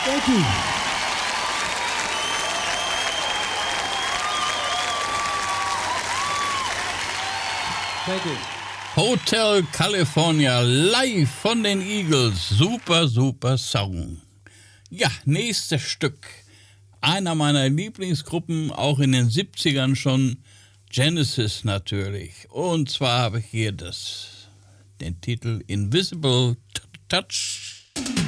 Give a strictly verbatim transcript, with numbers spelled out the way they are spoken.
Thank you. Thank you. Hotel California live von den Eagles. Super, super Song. Ja, nächstes Stück. Einer meiner Lieblingsgruppen, auch in den siebzigern schon. Genesis natürlich. Und zwar habe ich hier das, den Titel Invisible Touch.